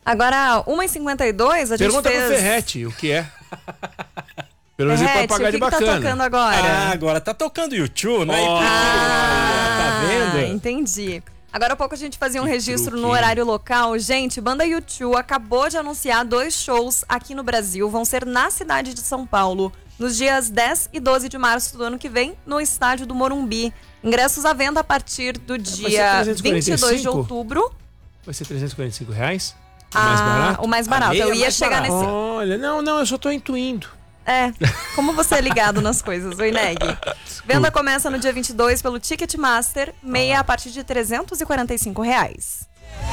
Agora, 1h52, a gente Pergunta fez... pro Ferretti o que é. Pelo menos ele pode pagar de o que bacana. tá tocando agora? Agora tá tocando YouTube, né? Tá vendo? Entendi. Agora há pouco a gente fazia um registro truque, no horário local. Gente, banda U2 acabou de anunciar 2 shows aqui no Brasil. Vão ser na cidade de São Paulo, nos dias 10 e 12 de março do ano que vem, no estádio do Morumbi. Ingressos à venda a partir do dia 22 de outubro. Vai ser R$345? O mais barato? O mais barato. Eu ia chegar nesse... Olha, não, eu só tô intuindo. Como você é ligado nas coisas, o Ineg. Venda começa no dia 22 pelo Ticketmaster, meia a partir de R$345.